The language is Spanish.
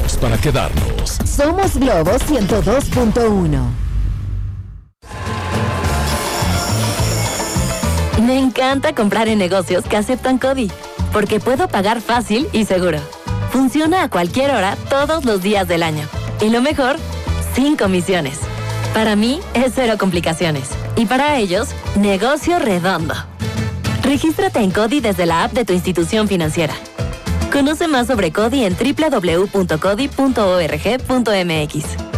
Llegamos para quedarnos. Somos Globo 102.1. Me encanta comprar en negocios que aceptan CODI, porque puedo pagar fácil y seguro. Funciona a cualquier hora, todos los días del año. Y lo mejor, sin comisiones. Para mí, es cero complicaciones. Y para ellos, negocio redondo. Regístrate en CODI desde la app de tu institución financiera. Conoce más sobre CODI en www.codi.org.mx.